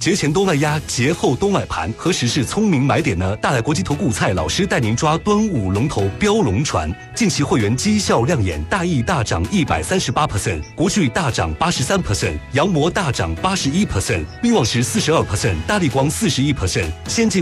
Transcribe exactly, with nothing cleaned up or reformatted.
节前多卖压，节后多买盘，何时是聪明买点呢？大来国际投顾蔡老师带您抓端午龙头标龙船，近期会员绩效亮眼，大益大涨一百三十八 percent， 国巨大涨八十三 percent， 阳模大涨八十一 percent， 力旺石四十二 percent， 大立光四十一 percent， 先进